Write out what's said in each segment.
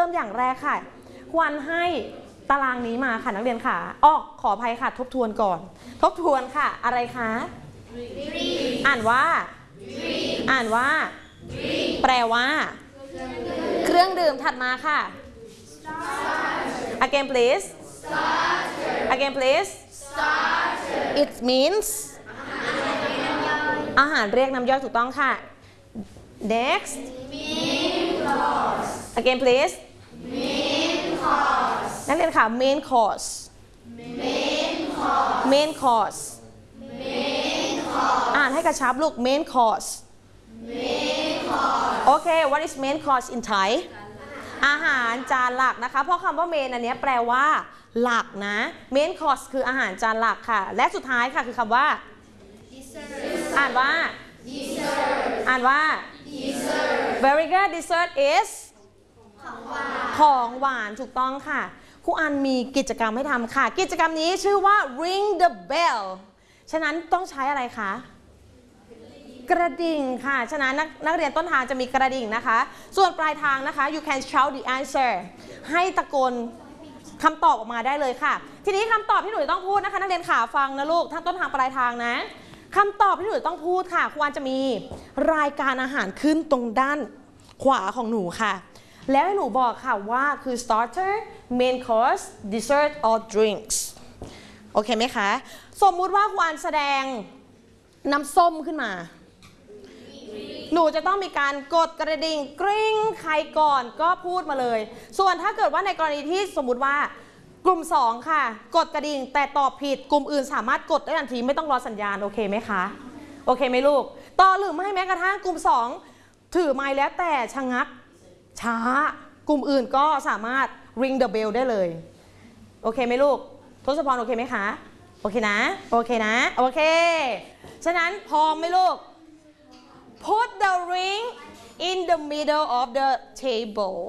มอย่างแรกค่ะควรให้ตารางนี้มาค่ะนักเรียนค่ะขออภัยค่ะทบทวนก่อนทบทวนค่ะอะไรคะอ่านว่าแปลว่าเครื่องดื่มถัดมาค่ะ again please it means อาหารเรียกน้ำย่อยถูกต้องค่ะ next again please นักเรียนค่ะ main course อ่านให้กระชับลูก main course โอเค what is main course in Thai อาหารจานหลักนะคะเพราะคำว่า main อันนี้แปลว่าหลักนะ main course คืออาหารจานหลักค่ะและสุดท้ายค่ะคือคำว่า อ่านว่า very good dessert is ของหวานถูกต้องค่ะครูอันมีกิจกรรมให้ทำค่ะกิจกรรมนี้ชื่อว่า ring the bell ฉะนั้นต้องใช้อะไรคะกระดิ่งค่ะฉะนั้นนักเรียนต้นทางจะมีกระดิ่งนะคะส่วนปลายทางนะคะ you can shout the answer ให้ตะโกนคำตอบออกมาได้เลยค่ะทีนี้คำตอบที่หนูต้องพูดนะคะนักเรียนขาฟังนะลูกทั้งต้นทางปลายทางนะคำตอบที่หนูต้องพูดค่ะครูอันจะมีรายการอาหารขึ้นตรงด้านขวาของหนูค่ะแล้วให้หนูบอกค่ะว่าคือ starter main course dessert or drinks โอเคไหมคะสมมุติว่าครูอันแสดงน้ำส้มขึ้นมาหนูจะต้องมีการกดกระดิ่งกริ๊งใครก่อนก็พูดมาเลยส่วนถ้าเกิดว่าในกรณีที่สมมุติว่ากลุ่ม2ค่ะกดกระดิ่งแต่ตอบผิดกลุ่มอื่นสามารถกดได้ทันทีไม่ต้องรอสัญญาณโอเคไหมคะโอเคไหมลูกต่อหรือไม่แม้กระทั่งกลุ่ม2ถือไม้แล้วแต่ชะงักช้ากลุ่มอื่นก็สามารถ ring the bell ได้เลยโอเคไหมลูกทศพรโอเคไหมคะโอเคนะโอเคฉะนั้นพร้อมไหมลูกPut the ring in the middle of the table.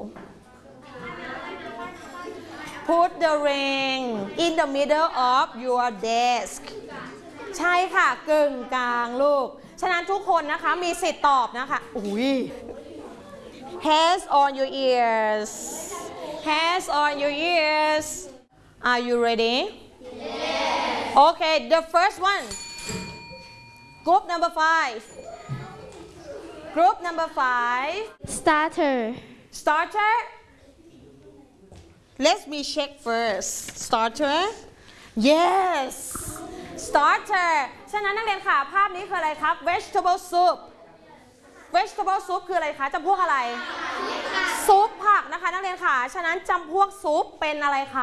Put the ring in the middle of your desk. ใช่ค่ะกึ่งกลางลูกฉะนั้นทุกคนนะคะมีสิทธิ์ตอบนะคะHands on your ears. Hands on your ears. Are you ready? Yes. Okay, the first one. Group number 5.Group number 5. Starter. Let me check first. Starter. Yes. Starter. ฉะนั้นนักเรียนค่ะภาพนี้คืออะไรครับ Vegetable soup. Vegetable soup คืออะไรคะจำพวกอะไรซุปผักนะคะนักเรียนค่ะฉะนั้นจำพวกซุปเป็นอะไรคะ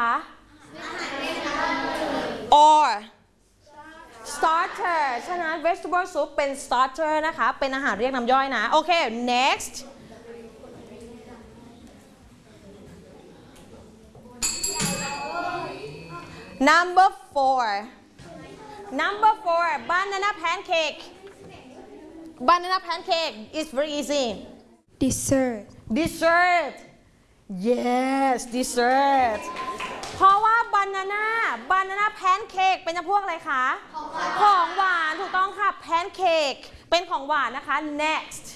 or starter ฉะนั้น vegetable soup เป็น starter นะคะเป็นอาหารเรียกน้ำย่อยนะโอเค next number 4 banana pancake is very easy dessert yes dessert เพราะว่า banana pancake เป็นพวกอะไรคะของหวานถูกต้องค่ะ pancake เป็นของหวานนะคะ next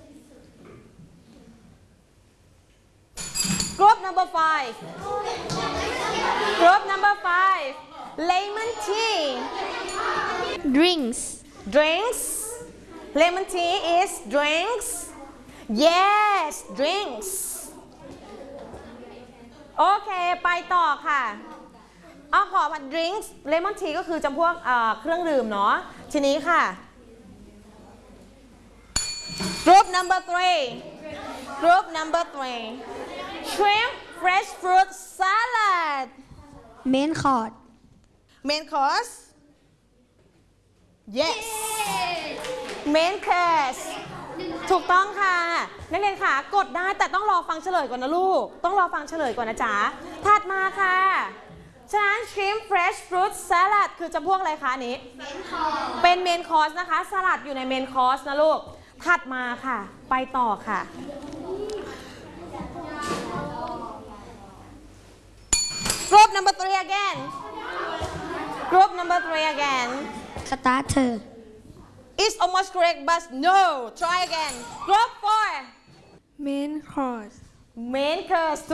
group number 5 lemon tea drinks lemon tea is drinks yes drinks โอเคไปต่อค่ะขอมา drinks lemon tea ก็คือจำพวกเครื่องดื่มเนาะทีนี้ค่ะ group number 3 shrimp fresh fruit salad main course yes main course ถูกต้องค่ะนักเรียนค่ะกดได้แต่ต้องรอฟังเฉลยก่อนนะลูกต้องรอฟังเฉลยก่อนนะจ๊ะถัดมาค่ะฉะนั้น shrimp fresh fruit salad คือจะพวกอะไรคะนี้เป็น main course นะคะสลัดอยู่ใน main course นะลูกถัดมาค่ะไปต่อค่ะ group number 3 again starter It's almost correct, but no. Try again. Group 4. main course Main course.